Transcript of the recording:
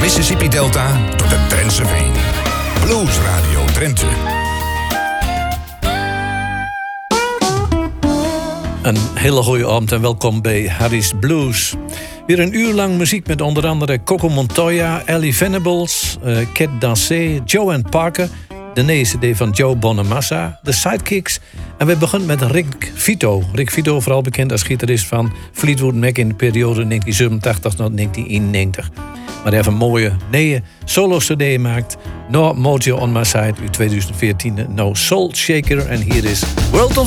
Mississippi Delta tot de Drentse Veen. Blues Radio Drenthe. Een hele goede avond en welkom bij Harry's Blues. Weer een uur lang muziek met onder andere Coco Montoya, Ellie Venables, Cat Dansé, Joanne Parker, de nieuwe CD van Joe Bonamassa, de Sidekicks. En we beginnen met Rick Vito. Rick Vito, vooral bekend als gitarist van Fleetwood Mac in de periode 1987 tot 1991. Maar hij heeft een mooie nieuwe solo-cd gemaakt. No Mojo on My Side uit 2014. No Soul Shaker. En hier is World of